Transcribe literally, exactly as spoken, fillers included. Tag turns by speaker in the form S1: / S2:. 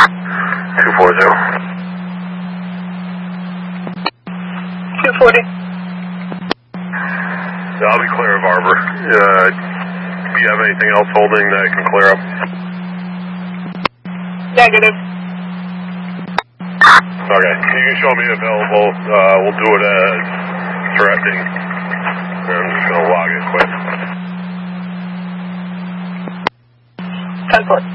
S1: two forty.
S2: two forty.
S1: Yeah, I'll be clear of Arbor. Uh, do you have anything else holding that I can clear up?
S2: Negative.
S1: Okay, you can show me available. Uh, we'll do it as directing. I'm just going to log it quick.
S2: ten four.